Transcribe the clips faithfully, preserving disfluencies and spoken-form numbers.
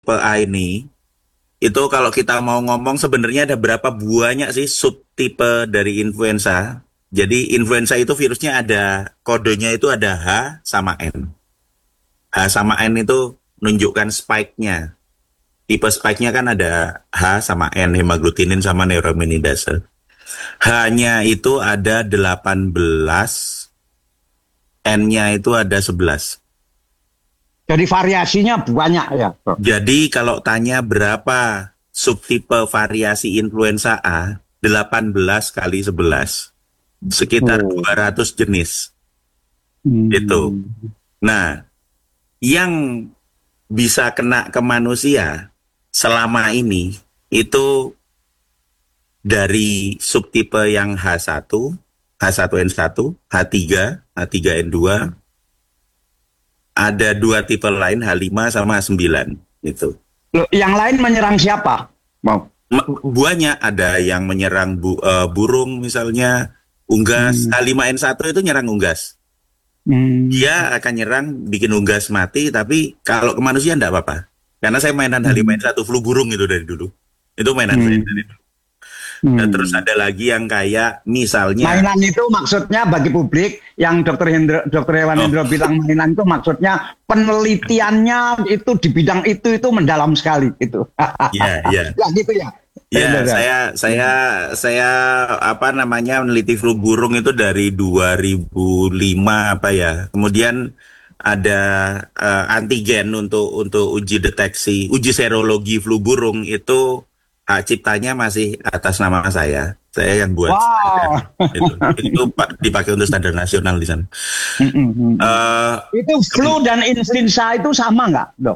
subtipe A ini, itu kalau kita mau ngomong sebenarnya ada berapa banyak sih subtipe dari influenza. Jadi influenza itu virusnya ada, kodenya itu ada H sama N. H sama N itu nunjukkan spike-nya. Tipe spike-nya kan ada H sama N, hemaglutinin sama neuraminidase. H-nya itu ada delapan belas, N-nya itu ada sebelas. Jadi variasinya banyak ya, Bro. Jadi kalau tanya berapa subtipe variasi influenza A, delapan belas kali sebelas. Sekitar Oh. dua ratus jenis. Hmm. Itu. Nah, yang bisa kena ke manusia selama ini itu dari subtipe yang H satu, H satu N satu, H tiga, H tiga N dua, ada dua tipe lain H lima sama H sembilan gitu. Loh, yang lain menyerang siapa? Mau? Buahnya ada yang menyerang bu, uh, burung misalnya, unggas. Hmm. H lima N satu itu nyerang unggas. Hmm. Dia akan nyerang, bikin unggas mati, tapi kalau ke manusia enggak apa-apa. Karena saya mainan H lima N satu, flu burung itu dari dulu. Itu mainan Hmm. saya dari dulu. Nah, Hmm. terus ada lagi yang kayak misalnya Mainan itu maksudnya bagi publik yang dokter Hendro, dokter Hewan Oh. Hendro bilang mainan itu maksudnya penelitiannya itu di bidang itu itu mendalam sekali itu. Iya, iya. Ya gitu ya. Ya, Benar, ya. saya saya saya apa namanya meneliti flu burung itu dari dua ribu lima apa ya. Kemudian ada uh, antigen untuk untuk uji deteksi, uji serologi flu burung itu hak ciptanya masih atas nama saya. Saya yang buat. Wow. Itu, itu dipakai untuk standar nasional di sana. Uh, Itu flu dan influenza itu sama nggak, Dok?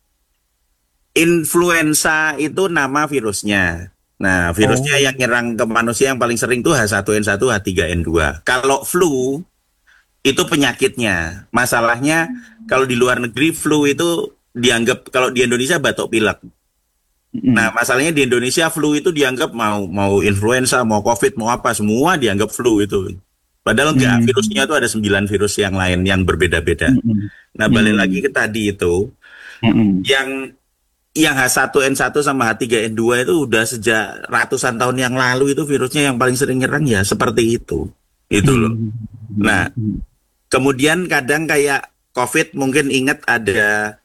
Influenza itu nama virusnya. Nah, virusnya Oh. yang nyerang ke manusia yang paling sering tuh H satu N satu, H tiga N dua. Kalau flu, itu penyakitnya. Masalahnya, kalau di luar negeri, flu itu dianggap, kalau di Indonesia batuk pilek. Mm. Nah, masalahnya di Indonesia, flu itu dianggap mau mau influenza, mau COVID, mau apa, semua dianggap flu itu. Padahal enggak, Mm. virusnya itu ada sembilan virus yang lain, yang berbeda-beda. Mm. Nah, balik Mm. lagi ke tadi itu, Mm. yang yang H satu N satu sama H tiga N dua itu udah sejak ratusan tahun yang lalu itu virusnya yang paling sering nyerang ya seperti itu. Itu loh. Nah, kemudian kadang kayak COVID mungkin ingat ada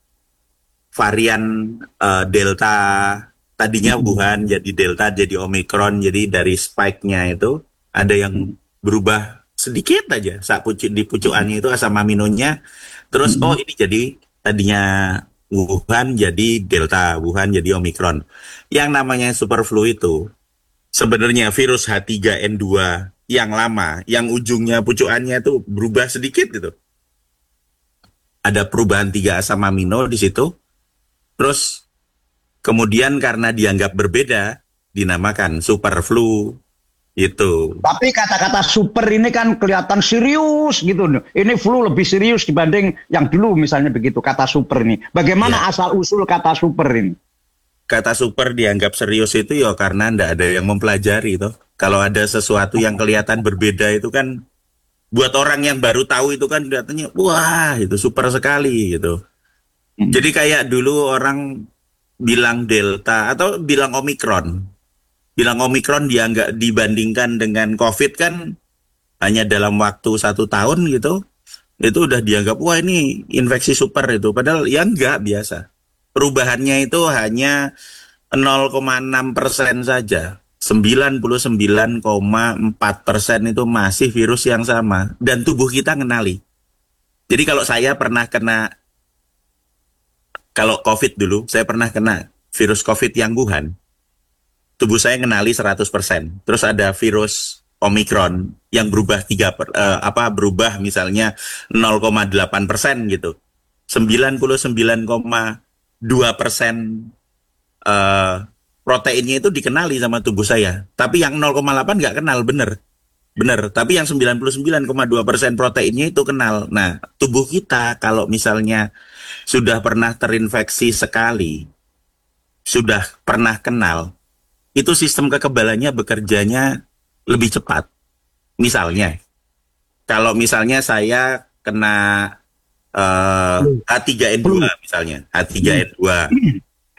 varian uh, Delta, tadinya Wuhan jadi Delta jadi Omicron, jadi dari spike-nya itu ada yang berubah sedikit aja saat pucuk di pucukannya itu asam aminonya, terus oh ini jadi tadinya Wuhan jadi Delta, Wuhan jadi Omicron. Yang namanya super flu itu sebenarnya virus H tiga N dua yang lama, yang ujungnya pucukannya itu berubah sedikit gitu. Ada perubahan tiga asam amino di situ. Terus kemudian karena dianggap berbeda, dinamakan super flu. Itu. Tapi kata-kata super ini kan kelihatan serius gitu. Ini flu lebih serius dibanding yang dulu misalnya begitu, kata super ini. Bagaimana ya. Asal-usul kata super ini? Kata super dianggap serius itu ya karena ndak ada yang mempelajari toh. Kalau ada sesuatu yang kelihatan berbeda itu kan buat orang yang baru tahu itu kan kelihatannya wah itu super sekali gitu. Hmm. Jadi kayak dulu orang bilang Delta atau bilang Omicron. Bilang Omicron dia nggak dibandingkan dengan COVID kan hanya dalam waktu satu tahun gitu, itu udah dianggap wah ini infeksi super itu. Padahal ya nggak biasa. Perubahannya itu hanya nol koma enam persen saja. sembilan puluh sembilan koma empat persen itu masih virus yang sama. Dan tubuh kita ngenali. Jadi kalau saya pernah kena, kalau COVID dulu, saya pernah kena virus COVID yang Wuhan. Tubuh saya ngenali seratus persen. Terus ada virus Omicron yang berubah tiga per, uh, apa berubah misalnya nol koma delapan persen gitu. sembilan puluh sembilan koma dua persen uh, proteinnya itu dikenali sama tubuh saya. Tapi yang nol koma delapan nggak kenal, bener. Bener, tapi yang sembilan puluh sembilan koma dua persen proteinnya itu kenal. Nah, tubuh kita kalau misalnya sudah pernah terinfeksi sekali, sudah pernah kenal, itu sistem kekebalannya bekerjanya lebih cepat. Misalnya, kalau misalnya saya kena uh, H tiga N dua misalnya, H tiga N dua,